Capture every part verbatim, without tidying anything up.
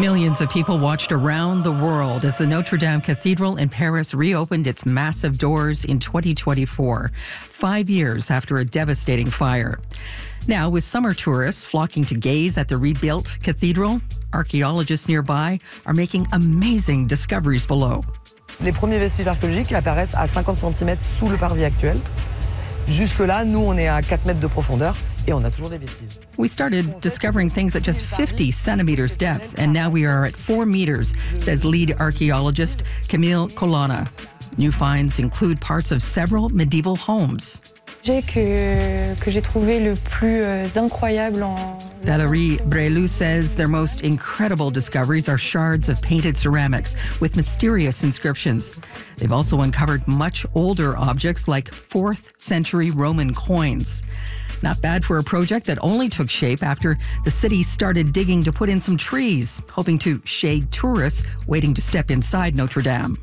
Millions of people watched around the world as the Notre Dame Cathedral in Paris reopened its massive doors in twenty twenty-four, five years after a devastating fire. Now, with summer tourists flocking to gaze at the rebuilt cathedral, archaeologists nearby are making amazing discoveries below. Les premiers vestiges archéologiques apparaissent à cinquante centimètres sous le parvis actuel. Jusque-là, nous, on est à quatre mètres de profondeur et on a toujours des vestiges. We started discovering things at just fifty centimeters depth, and now we are at four meters, says lead archaeologist Camille Colonna. New finds include parts of several medieval homes. Que, que j'ai trouvé le plus euh, incroyable en... Valérie Brelou says their most incredible discoveries are shards of painted ceramics with mysterious inscriptions. They've also uncovered much older objects like fourth century Roman coins. Not bad for a project that only took shape after the city started digging to put in some trees, hoping to shade tourists waiting to step inside Notre Dame.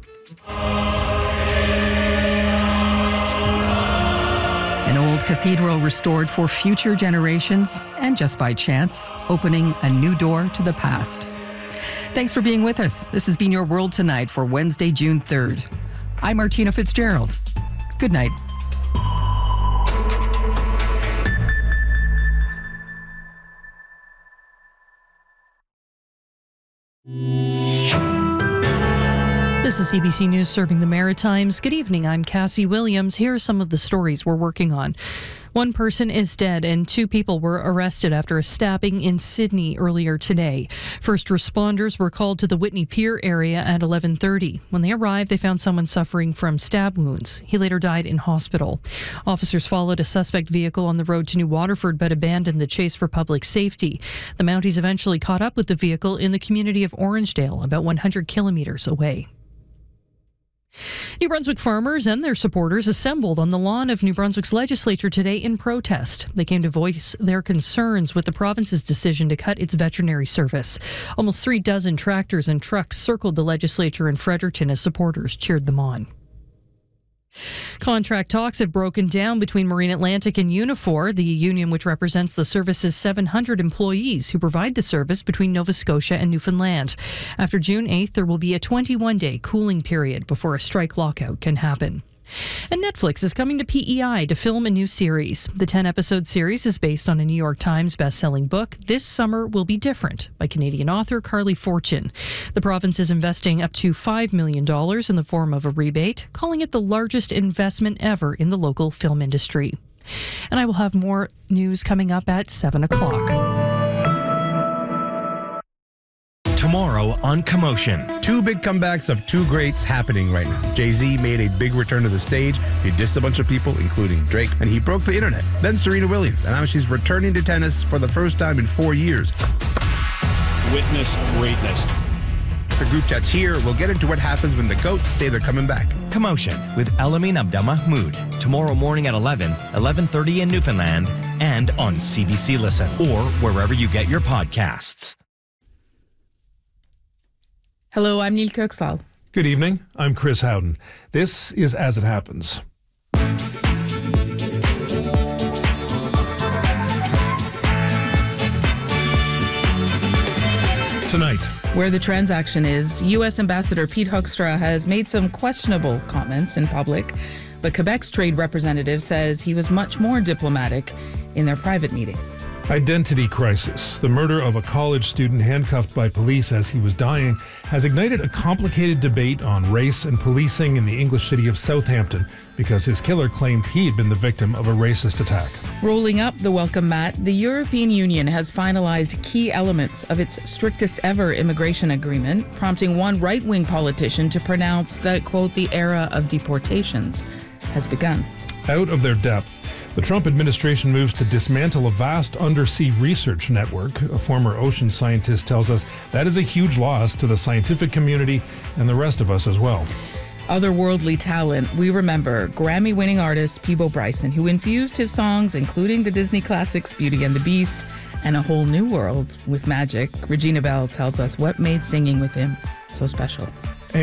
An old cathedral restored for future generations, and just by chance, opening a new door to the past. Thanks for being with us. This has been your World Tonight for Wednesday, June third. I'm Martina Fitzgerald. Good night. This is C B C News serving the Maritimes. Good evening, I'm Cassie Williams. Here are some of the stories we're working on. One person is dead and two people were arrested after a stabbing in Sydney earlier today. First responders were called to the Whitney Pier area at eleven thirty. When they arrived, they found someone suffering from stab wounds. He later died in hospital. Officers followed a suspect vehicle on the road to New Waterford but abandoned the chase for public safety. The Mounties eventually caught up with the vehicle in the community of Orangedale, about one hundred kilometres away. New Brunswick farmers and their supporters assembled on the lawn of New Brunswick's legislature today in protest. They came to voice their concerns with the province's decision to cut its veterinary service. Almost three dozen tractors and trucks circled the legislature in Fredericton as supporters cheered them on. Contract talks have broken down between Marine Atlantic and Unifor, the union which represents the service's seven hundred employees who provide the service between Nova Scotia and Newfoundland. After June eighth, there will be a twenty-one day cooling period before a strike lockout can happen. And Netflix is coming to P E I to film a new series. The ten episode series is based on a New York Times best-selling book, This Summer Will Be Different, by Canadian author Carly Fortune. The province is investing up to five million dollars in the form of a rebate, calling it the largest investment ever in the local film industry. And I will have more news coming up at seven o'clock. Tomorrow on Commotion. Two big comebacks of two greats happening right now. Jay-Z made a big return to the stage. He dissed a bunch of people, including Drake, and he broke the internet. Then Serena Williams, and now she's returning to tennis for the first time in four years. Witness greatness. The group chat's here. We'll get into what happens when the GOATs say they're coming back. Commotion with Elamin Abdelmahmoud. Tomorrow morning at eleven, eleven thirty in Newfoundland, and on C B C Listen, or wherever you get your podcasts. Hello, I'm Neil Kirksall. Good evening, I'm Chris Howden. This is As It Happens. Tonight. Where the transaction is, U S Ambassador Pete Hoekstra has made some questionable comments in public, but Quebec's trade representative says he was much more diplomatic in their private meeting. Identity crisis. The murder of a college student handcuffed by police as he was dying has ignited a complicated debate on race and policing in the English city of Southampton because his killer claimed he had been the victim of a racist attack. Rolling up the welcome mat, the European Union has finalized key elements of its strictest ever immigration agreement, prompting one right-wing politician to pronounce that, quote, the era of deportations has begun. Out of their depth, the Trump administration moves to dismantle a vast undersea research network. A former ocean scientist tells us that is a huge loss to the scientific community and the rest of us as well. Otherworldly talent, we remember Grammy-winning artist Peabo Bryson, who infused his songs, including the Disney classics Beauty and the Beast and A Whole New World, with magic. Regina Bell tells us what made singing with him so special.